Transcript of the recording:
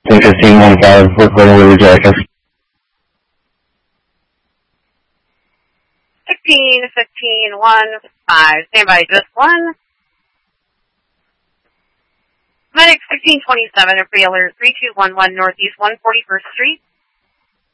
10-15-15, reporting with Jackson. 16-15-15, standby just one. Medic 1627, pre-alert 3211 Northeast 141st Street.